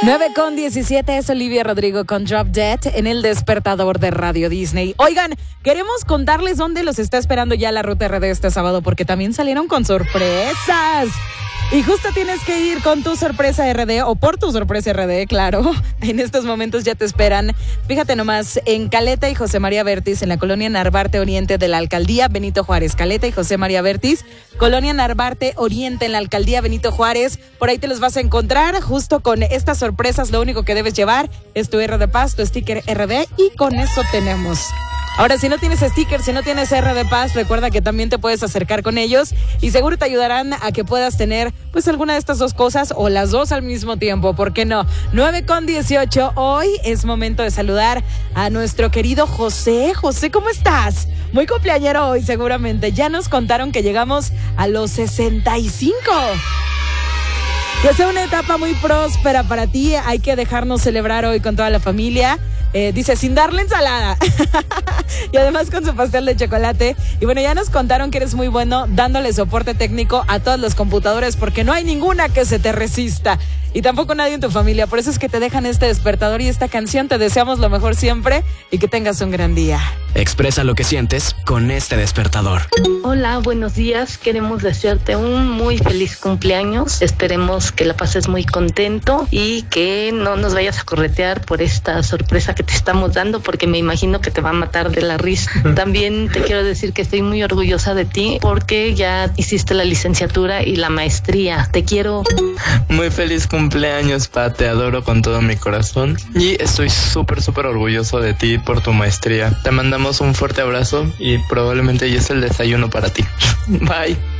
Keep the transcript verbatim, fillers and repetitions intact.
nueve con diecisiete es Olivia Rodrigo con Drop Dead en el despertador de Radio Disney. Oigan, queremos contarles dónde los está esperando ya la Ruta R D este sábado porque también salieron con sorpresas. Y justo tienes que ir con tu sorpresa R D o por tu sorpresa R D, claro. En estos momentos ya te esperan. Fíjate nomás, en Caleta y José María Vértiz, en la colonia Narvarte Oriente de la Alcaldía Benito Juárez. Caleta y José María Vértiz, colonia Narvarte Oriente en la Alcaldía Benito Juárez. Por ahí te los vas a encontrar justo con estas sorpresas. Lo único que debes llevar es tu R D Paz, tu sticker R D y con eso tenemos. Ahora, si no tienes sticker, si no tienes R D Paz, recuerda que también te puedes acercar con ellos y seguro te ayudarán a que puedas tener pues alguna de estas dos cosas o las dos al mismo tiempo, ¿por qué no? nueve con dieciocho, hoy es momento de saludar a nuestro querido José. José, ¿cómo estás? Muy cumpleañero hoy seguramente, ya nos contaron que llegamos a los sesenta y cinco. Que sea una etapa muy próspera para ti, hay que dejarnos celebrar hoy con toda la familia. Eh, dice, sin darle ensalada. Y además con su pastel de chocolate. Y bueno, ya nos contaron que eres muy bueno dándole soporte técnico a todos los computadores porque no hay ninguna que se te resista. Y tampoco nadie en tu familia. Por eso es que te dejan este despertador y esta canción. Te deseamos lo mejor siempre y que tengas un gran día. Expresa lo que sientes con este despertador. Hola, buenos días. Queremos desearte un muy feliz cumpleaños. Esperemos que la pases muy contento y que no nos vayas a corretear por esta sorpresa que te estamos dando, porque me imagino que te va a matar de la risa. También te quiero decir que estoy muy orgullosa de ti porque ya hiciste la licenciatura y la maestría. Te quiero. Muy feliz cumpleaños, Pa. Te adoro con todo mi corazón y estoy súper, súper orgulloso de ti por tu maestría. Te mandamos un fuerte abrazo y probablemente ya es el desayuno para ti. Bye.